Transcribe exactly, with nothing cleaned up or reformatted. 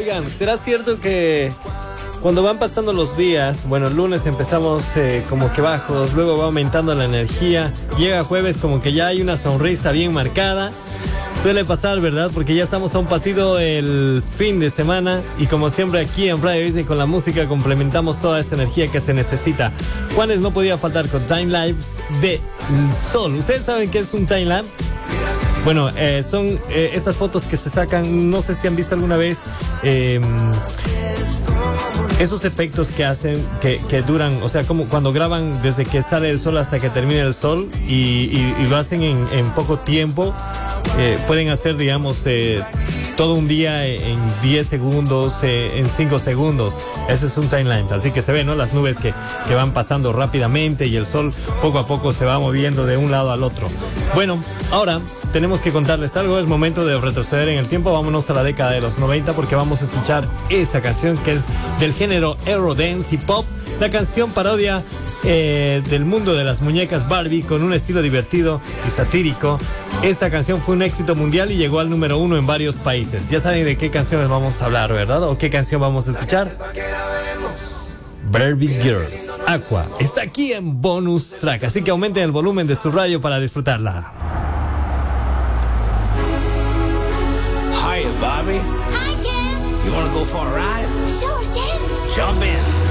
Oigan, ¿será cierto que cuando van pasando los días, bueno, el lunes empezamos eh, como que bajos, luego va aumentando la energía, llega jueves como que ya hay una sonrisa bien marcada? Suele pasar, ¿verdad? Porque ya estamos a un pasito el fin de semana y como siempre aquí en Radio Disney con la música complementamos toda esa energía que se necesita. Juanes no podía faltar con Timelapse de Sol. ¿Ustedes saben qué es un timelapse? Bueno, eh, son eh, estas fotos que se sacan, no sé si han visto alguna vez eh, esos efectos que hacen, que, que duran, o sea, como cuando graban desde que sale el sol hasta que termina el sol y, y, y lo hacen en, en poco tiempo. Eh, pueden hacer, digamos, eh, todo un día en diez segundos, eh, en cinco segundos. Ese es un timelapse, así que se ven, ¿no? Las nubes que, que van pasando rápidamente y el sol poco a poco se va moviendo de un lado al otro. Bueno, ahora tenemos que contarles algo. Es momento de retroceder en el tiempo. Vámonos a la década de los noventa porque vamos a escuchar esta canción que es del género Eurodance y Pop. La canción parodia eh, del mundo de las muñecas Barbie con un estilo divertido y satírico. Esta canción fue un éxito mundial y llegó al número uno en varios países. Ya saben de qué canciones vamos a hablar, ¿verdad? ¿O qué canción vamos a escuchar? Barbie Girls. Aqua está aquí en Bonus Track, así que aumenten el volumen de su radio para disfrutarla. Hiya, Barbie. Hi, Ken. You wanna go for a ride? Sure, Ken. Jump in.